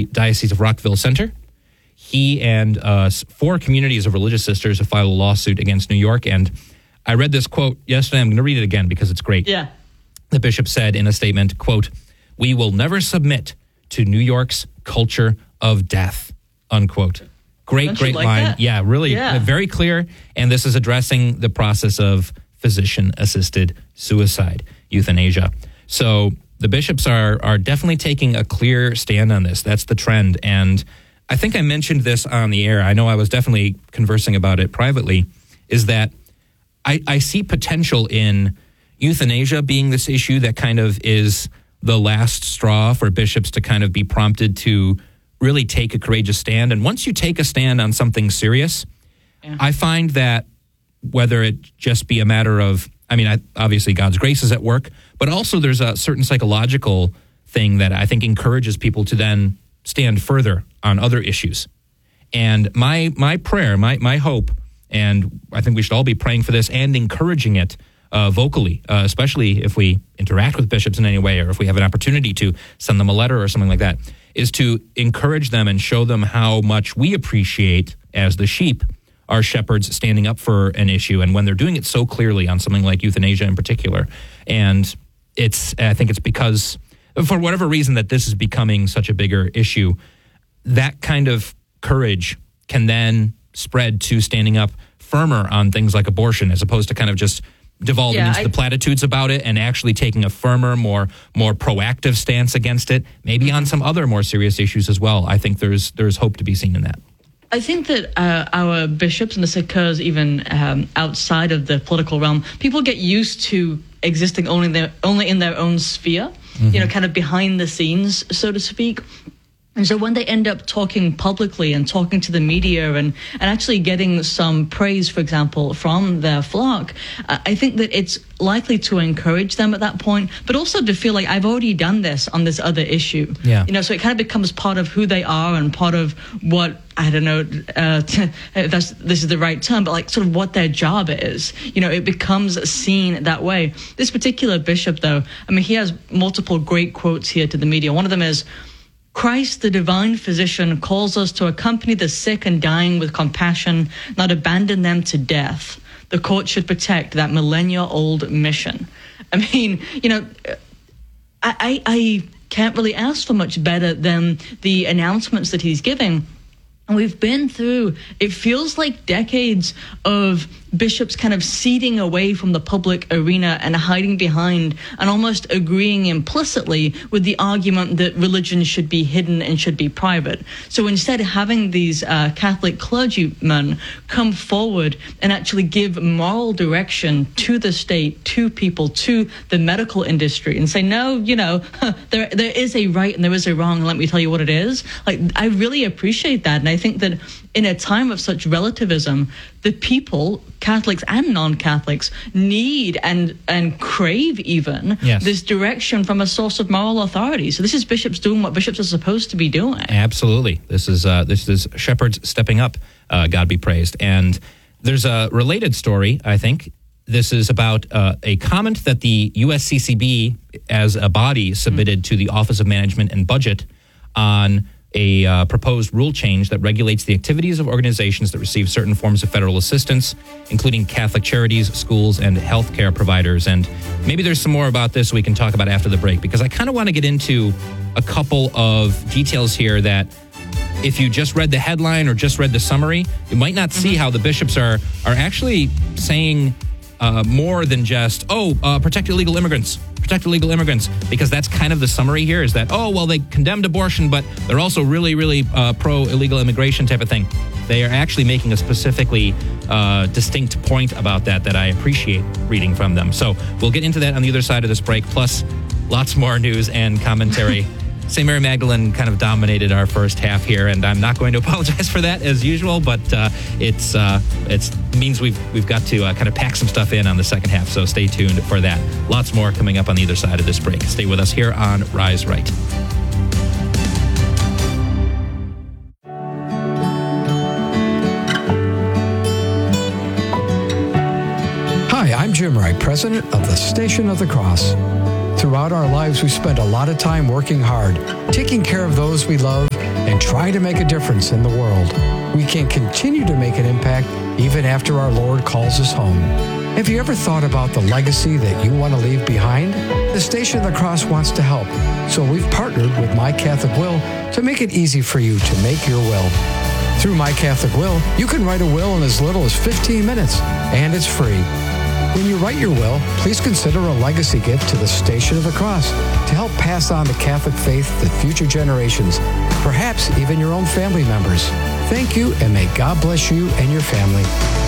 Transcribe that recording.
Diocese of Rockville Center. He and 4 communities of religious sisters have filed a lawsuit against New York. And I read this quote yesterday. I'm going to read it again because it's great. Yeah. The bishop said in a statement, quote, "We will never submit to New York's culture of death," unquote. Great like line. that? Yeah, really very clear. And this is addressing the process of physician-assisted suicide, euthanasia. So the bishops are definitely taking a clear stand on this. That's the trend. And I think I mentioned this on the air. I know I was definitely conversing about it privately, is that I see potential in euthanasia being this issue that kind of is the last straw for bishops to kind of be prompted to really take a courageous stand. And once you take a stand on something serious, I find that whether it just be a matter of, obviously God's grace is at work, but also there's a certain psychological thing that I think encourages people to then stand further on other issues. And my prayer, my hope, and I think we should all be praying for this and encouraging it vocally, especially if we interact with bishops in any way or if we have an opportunity to send them a letter or something like that, is to encourage them and show them how much we appreciate as the sheep our shepherds standing up for an issue, and when they're doing it so clearly on something like euthanasia in particular. And I think it's because, for whatever reason, that this is becoming such a bigger issue, that kind of courage can then spread to standing up firmer on things like abortion, as opposed to kind of just devolving into the platitudes about it and actually taking a firmer, more proactive stance against it, maybe on some other more serious issues as well. I think there's hope to be seen in that. I think that our bishops, and this occurs even outside of the political realm, people get used to existing only in their own sphere, kind of behind the scenes, so to speak. And so when they end up talking publicly and talking to the media and actually getting some praise, for example, from their flock, I think that it's likely to encourage them at that point, but also to feel like I've already done this on this other issue. Yeah. So it kind of becomes part of who they are and part of what, I don't know, this is the right term, but like sort of what their job is. It becomes seen that way. This particular bishop, though, he has multiple great quotes here to the media. One of them is, "Christ, the divine physician, calls us to accompany the sick and dying with compassion, not abandon them to death. The court should protect that millennia-old mission." I can't really ask for much better than the announcements that he's giving. And we've been through, it feels like decades of bishops kind of ceding away from the public arena and hiding behind and almost agreeing implicitly with the argument that religion should be hidden and should be private. So instead, having these Catholic clergymen come forward and actually give moral direction to the state, to people, to the medical industry, and say, no, there is a right and there is a wrong, and let me tell you what it is. I really appreciate that. And I think that in a time of such relativism, the people, Catholics and non-Catholics, need and crave even this direction from a source of moral authority. So this is bishops doing what bishops are supposed to be doing. Absolutely. This is shepherds stepping up, God be praised. And there's a related story, I think. This is about a comment that the USCCB as a body submitted to the Office of Management and Budget on a proposed rule change that regulates the activities of organizations that receive certain forms of federal assistance, including Catholic charities, schools, and healthcare providers. And maybe there's some more about this we can talk about after the break, because I kind of want to get into a couple of details here that if you just read the headline or just read the summary, you might not see how the bishops are actually saying more than just, protect illegal immigrants, because that's kind of the summary here, is that, they condemned abortion, but they're also really, really pro-illegal immigration type of thing. They are actually making a specifically distinct point about that I appreciate reading from them. So we'll get into that on the other side of this break, plus lots more news and commentary. St. Mary Magdalene kind of dominated our first half here, and I'm not going to apologize for that as usual, but it means we've got to kind of pack some stuff in on the second half, so stay tuned for that. Lots more coming up on the other side of this break. Stay with us here on Rise Right. Hi, I'm Jim Wright, president of the Station of the Cross. Throughout our lives, we spend a lot of time working hard, taking care of those we love, and try to make a difference in the world. We can continue to make an impact even after our Lord calls us home. Have you ever thought about the legacy that you want to leave behind? The Station of the Cross wants to help, so we've partnered with My Catholic Will to make it easy for you to make your will. Through My Catholic Will, you can write a will in as little as 15 minutes, and it's free. When you write your will, please consider a legacy gift to the Station of the Cross to help pass on the Catholic faith to future generations, perhaps even your own family members. Thank you, and may God bless you and your family.